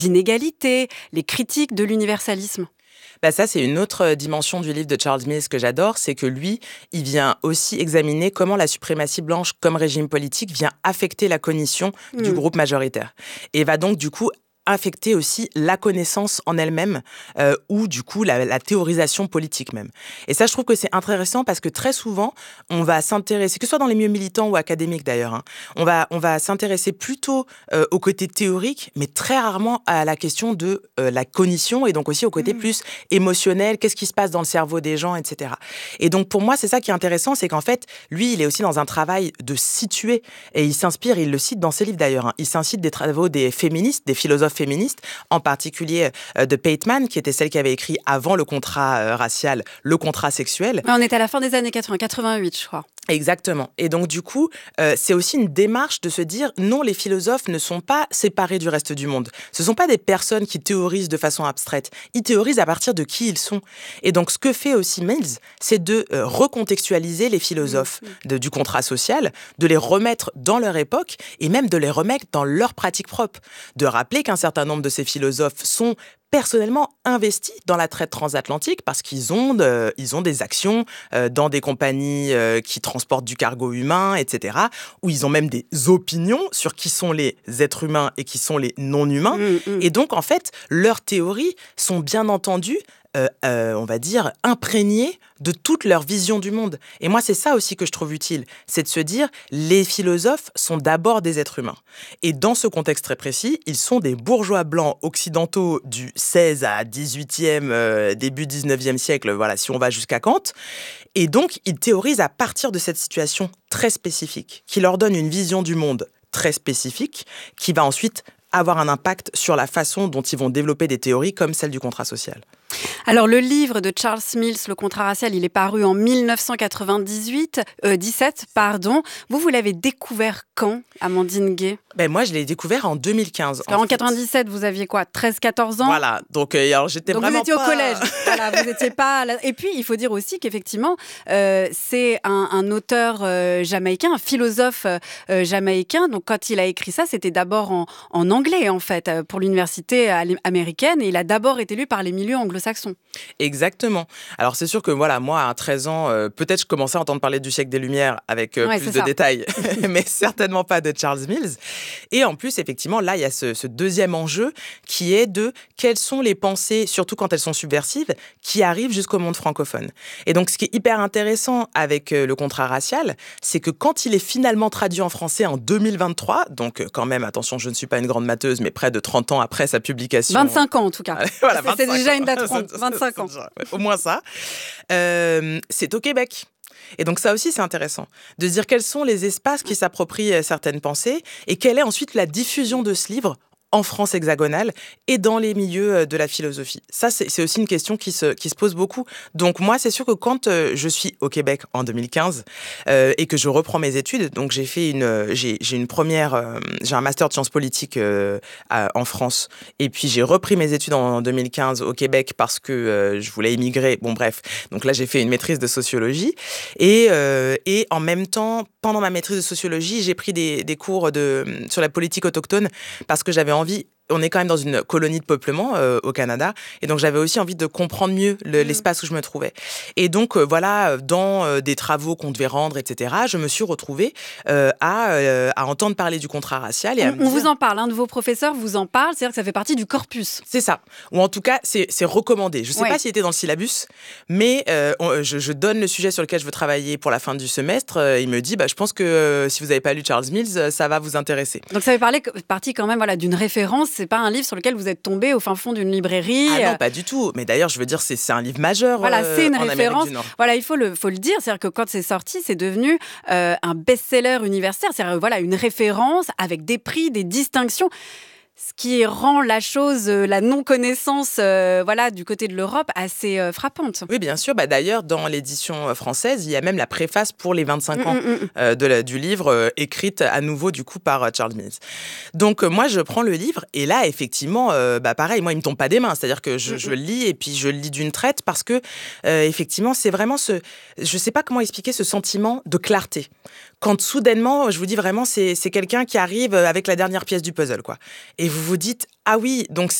inégalités, les critiques de l'universalisme. Bah ça, c'est une autre dimension du livre de Charles Mills que j'adore, c'est que lui, il vient aussi examiner comment la suprématie blanche comme régime politique vient affecter la cognition du groupe majoritaire. Et va donc, du coup, affecter aussi la connaissance en elle-même ou du coup la théorisation politique même. Et ça, je trouve que c'est intéressant parce que très souvent, on va s'intéresser, que ce soit dans les milieux militants ou académiques d'ailleurs, hein, on va s'intéresser plutôt au côté théorique, mais très rarement à la question de la cognition et donc aussi au côté plus émotionnel, qu'est-ce qui se passe dans le cerveau des gens, etc. Et donc pour moi, c'est ça qui est intéressant, c'est qu'en fait, lui, il est aussi dans un travail de situer et il s'inspire, il le cite dans ses livres d'ailleurs, hein, il s'incite des travaux des féministes, des philosophes féministes, en particulier de Pateman, qui était celle qui avait écrit avant le contrat racial, le contrat sexuel. On est à la fin des années 80, 88, je crois. Exactement. Et donc, du coup, c'est aussi une démarche de se dire, non, les philosophes ne sont pas séparés du reste du monde. Ce ne sont pas des personnes qui théorisent de façon abstraite. Ils théorisent à partir de qui ils sont. Et donc, ce que fait aussi Mills, c'est de recontextualiser les philosophes du contrat social, de les remettre dans leur époque et même de les remettre dans leur pratique propre. De rappeler qu'un certain nombre de ces philosophes sont personnellement investis dans la traite transatlantique parce qu'ils ont des actions dans des compagnies qui transportent du cargo humain, etc., où ils ont même des opinions sur qui sont les êtres humains et qui sont les non-humains. Et donc, en fait, leurs théories sont bien entendu on va dire, imprégnés de toute leur vision du monde. Et moi, c'est ça aussi que je trouve utile, c'est de se dire, les philosophes sont d'abord des êtres humains. Et dans ce contexte très précis, ils sont des bourgeois blancs occidentaux du 16 à 18e, début 19e siècle, voilà, si on va jusqu'à Kant. Et donc, ils théorisent à partir de cette situation très spécifique, qui leur donne une vision du monde très spécifique, qui va ensuite avoir un impact sur la façon dont ils vont développer des théories comme celle du contrat social. Alors, le livre de Charles Mills, Le contrat racial, il est paru en 17. Vous l'avez découvert quand, Amandine Gay ? Moi, je l'ai découvert en 2015. En 97, vous aviez quoi, 13-14 ans ? Voilà, donc alors, j'étais donc vraiment vous étiez pas... au collège, voilà, vous n'étiez pas... Et puis, il faut dire aussi qu'effectivement, c'est un auteur jamaïcain, un philosophe jamaïcain. Donc, quand il a écrit ça, c'était d'abord en anglais, en fait, pour l'université américaine. Et il a d'abord été lu par les milieux anglo-saxons. Exactement. Alors, c'est sûr que voilà, moi, à 13 ans, peut-être je commençais à entendre parler du siècle des Lumières avec plus de détails, mais certainement pas de Charles Mills. Et en plus, effectivement, là, il y a ce deuxième enjeu qui est de quelles sont les pensées, surtout quand elles sont subversives, qui arrivent jusqu'au monde francophone. Et donc, ce qui est hyper intéressant avec le contrat racial, c'est que quand il est finalement traduit en français en 2023, donc quand même, attention, je ne suis pas une grande matheuse, mais près de 30 ans après sa publication... 25 ans, en tout cas. Voilà, c'est déjà une date ronde, 25 ans. Au moins ça. C'est au Québec. Et donc ça aussi, c'est intéressant de se dire quels sont les espaces qui s'approprient certaines pensées et quelle est ensuite la diffusion de ce livre en France hexagonale et dans les milieux de la philosophie. Ça, c'est aussi une question qui se pose beaucoup. Donc moi, c'est sûr que quand je suis au Québec en 2015 et que je reprends mes études, donc j'ai un master de sciences politiques en France et puis j'ai repris mes études en 2015 au Québec parce que je voulais émigrer. Bon bref, donc là j'ai fait une maîtrise de sociologie et en même temps, pendant ma maîtrise de sociologie, j'ai pris des cours sur la politique autochtone parce que j'avais envie, on est quand même dans une colonie de peuplement au Canada, et donc j'avais aussi envie de comprendre mieux l'espace où je me trouvais. Et donc voilà, dans des travaux qu'on devait rendre, etc., je me suis retrouvée à entendre parler du contrat racial. Et on vous en parle, un de vos professeurs vous en parle, c'est-à-dire que ça fait partie du corpus. C'est ça, ou en tout cas, c'est recommandé. Je ne sais pas s'il était dans le syllabus, mais je donne le sujet sur lequel je veux travailler pour la fin du semestre. Il me dit, je pense que si vous n'avez pas lu Charles Mills, ça va vous intéresser. Donc ça fait partie quand même d'une référence. C'est pas un livre sur lequel vous êtes tombé au fin fond d'une librairie. Ah non, pas du tout. Mais d'ailleurs, je veux dire, c'est un livre majeur. Voilà, c'est une en référence. Amérique du Nord. Voilà, il faut le dire. C'est-à-dire que quand c'est sorti, c'est devenu un best-seller universitaire. C'est-à-dire une référence avec des prix, des distinctions. Ce qui rend la chose, la non-connaissance du côté de l'Europe assez frappante. Oui, bien sûr. D'ailleurs, dans l'édition française, il y a même la préface pour les 25 ans du livre, écrite à nouveau du coup par Charles Mills. Donc moi, je prends le livre et là, effectivement, pareil, moi, il me tombe pas des mains. C'est-à-dire que je le lis et puis je le lis d'une traite parce que effectivement, c'est vraiment je sais pas comment expliquer ce sentiment de clarté. quand soudainement, je vous dis vraiment, c'est quelqu'un qui arrive avec la dernière pièce du puzzle, quoi. Et vous vous dites, ah oui, donc